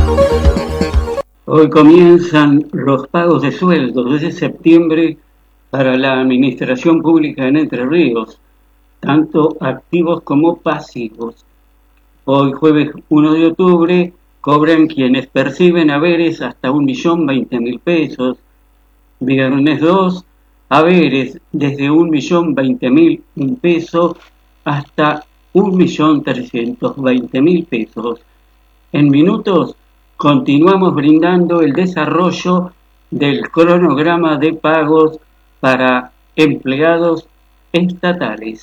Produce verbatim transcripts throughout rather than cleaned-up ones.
Hoy comienzan los pagos de sueldos desde septiembre para la Administración Pública en Entre Ríos, tanto activos como pasivos. Hoy jueves uno de octubre cobran quienes perciben haberes hasta un millón veinte mil pesos. Viernes dos, haberes desde un millón veinte mil un peso hasta un millón trescientos veinte mil pesos. En minutos continuamos brindando el desarrollo del cronograma de pagos para empleados estatales.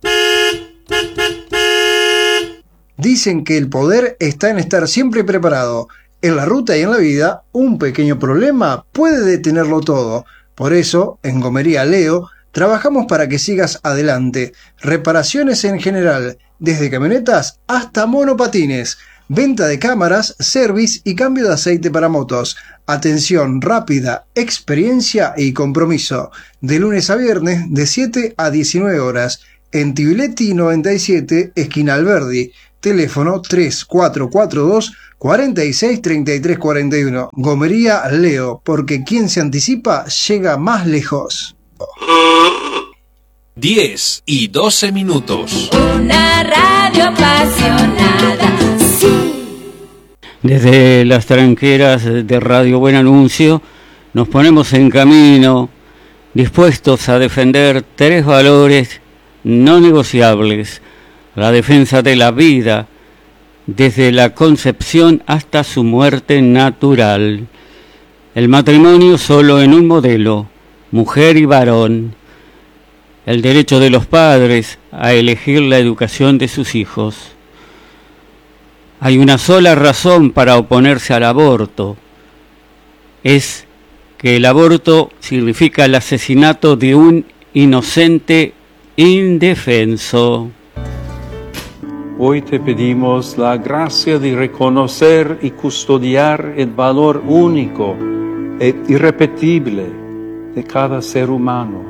Dicen que el poder está en estar siempre preparado. En la ruta y en la vida, un pequeño problema puede detenerlo todo. Por eso, en Gomería Leo, trabajamos para que sigas adelante. Reparaciones en general, desde camionetas hasta monopatines. Venta de cámaras, service y cambio de aceite para motos. Atención rápida, experiencia y compromiso. De lunes a viernes, de siete a diecinueve horas. En Tibiletti noventa y siete, esquina Alberdi. Teléfono tres cuatro cuatro dos, cuatro seis tres tres cuatro uno. Gomería Leo, porque quien se anticipa llega más lejos. diez y doce minutos. Una radio apasionada. Desde las tranqueras de Radio Buen Anuncio nos ponemos en camino, dispuestos a defender tres valores no negociables: la defensa de la vida, desde la concepción hasta su muerte natural, el matrimonio solo en un modelo, mujer y varón, el derecho de los padres a elegir la educación de sus hijos. Hay una sola razón para oponerse al aborto: es que el aborto significa el asesinato de un inocente indefenso. Hoy te pedimos la gracia de reconocer y custodiar el valor único e irrepetible de cada ser humano.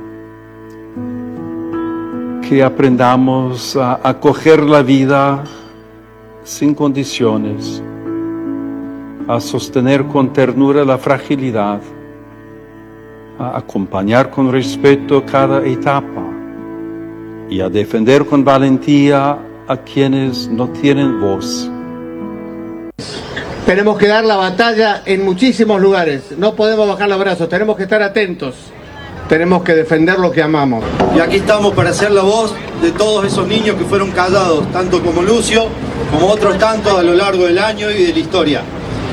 Que aprendamos a acoger la vida sin condiciones, a sostener con ternura la fragilidad, a acompañar con respeto cada etapa y a defender con valentía a quienes no tienen voz. Tenemos que dar la batalla en muchísimos lugares, no podemos bajar los brazos, tenemos que estar atentos, tenemos que defender lo que amamos. Y aquí estamos para ser la voz de todos esos niños que fueron callados, tanto como Lucio, como otros tantos a lo largo del año y de la historia.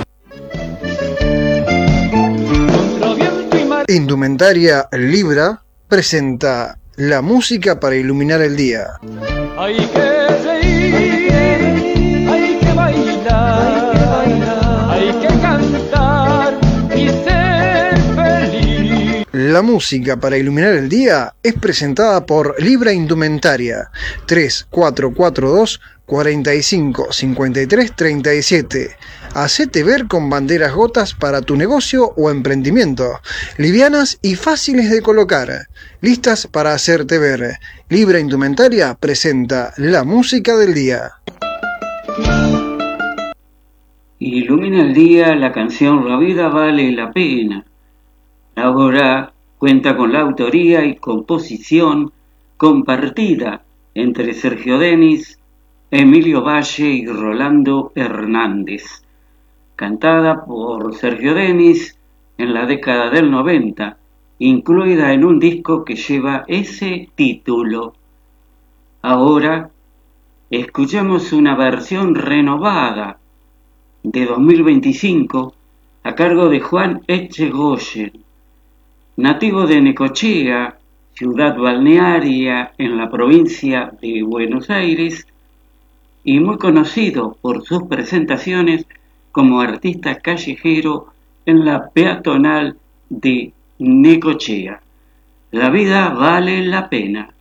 Indumentaria Libra presenta la música para iluminar el día. Hay que reír, hay que bailar, hay que cantar y ser feliz. La música para iluminar el día es presentada por Libra Indumentaria. Tres cuatro cuatro dos, cuatro cinco, cinco tres tres siete. Hacete ver con banderas gotas para tu negocio o emprendimiento. Livianas y fáciles de colocar. Listas para hacerte ver. Libra Indumentaria presenta la música del día. Ilumina el día la canción La vida vale la pena. La obra cuenta con la autoría y composición compartida entre Sergio Denis, Emilio Valle y Rolando Hernández. Cantada por Sergio Denis en la década del noventa, incluida en un disco que lleva ese título. Ahora escuchamos una versión renovada de dos mil veinticinco a cargo de Juan Echegoyen, nativo de Necochea, ciudad balnearia en la provincia de Buenos Aires, y muy conocido por sus presentaciones como artista callejero en la peatonal de Necochea. La vida vale la pena.